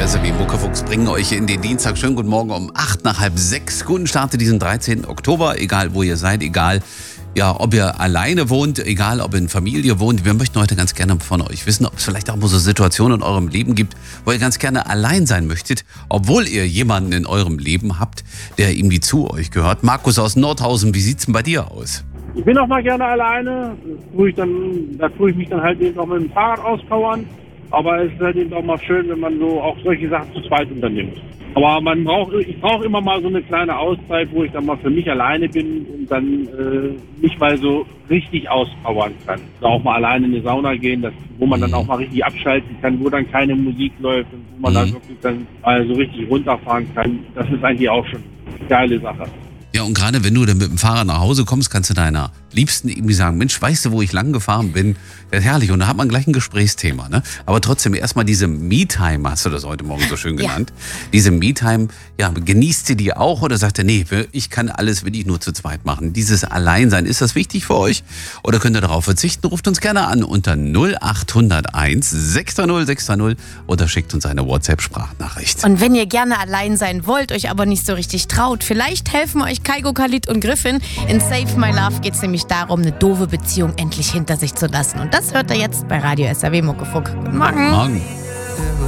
SAW Muckefuchs bringen euch in den Dienstag. Schönen guten Morgen um 8:05. Guten Start in diesen 13. Oktober. Egal, wo ihr seid, egal, ja, ob ihr alleine wohnt, egal, ob ihr in Familie wohnt. Wir möchten heute ganz gerne von euch wissen, ob es vielleicht auch mal so Situationen in eurem Leben gibt, wo ihr ganz gerne allein sein möchtet, obwohl ihr jemanden in eurem Leben habt, der irgendwie zu euch gehört. Markus aus Nordhausen, wie sieht's denn bei dir aus? Ich bin auch mal gerne alleine. Da tue ich mich dann halt eben auch mit dem Fahrrad auspowern. Aber es ist halt eben auch mal schön, wenn man so auch solche Sachen zu zweit unternimmt. Aber ich brauche immer mal so eine kleine Auszeit, wo ich dann mal für mich alleine bin und dann mich mal so richtig auspowern kann. Oder auch mal alleine in eine Sauna gehen, wo man dann auch mal richtig abschalten kann, wo dann keine Musik läuft und wo man dann wirklich dann mal so richtig runterfahren kann. Das ist eigentlich auch schon eine geile Sache. Ja, und gerade wenn du dann mit dem Fahrrad nach Hause kommst, kannst du deiner Liebsten irgendwie sagen, Mensch, weißt du, wo ich lang gefahren bin? Das ist herrlich. Und da hat man gleich ein Gesprächsthema, ne? Aber trotzdem erstmal diese Me-Time, hast du das heute Morgen so schön genannt. Ja. Diese Me-Time, ja, genießt sie die auch oder sagt ihr, nee, ich kann alles, will ich nur zu zweit machen? Dieses Alleinsein, ist das wichtig für euch? Oder könnt ihr darauf verzichten? Ruft uns gerne an unter 0801 630 630 oder schickt uns eine WhatsApp-Sprachnachricht. Und wenn ihr gerne allein sein wollt, euch aber nicht so richtig traut, vielleicht helfen euch Kaigo, Khalid und Griffin. In Save My Love geht es nämlich darum, eine doofe Beziehung endlich hinter sich zu lassen. Und das hört ihr jetzt bei Radio SAW Muckefuck. Guten Morgen. Morgen.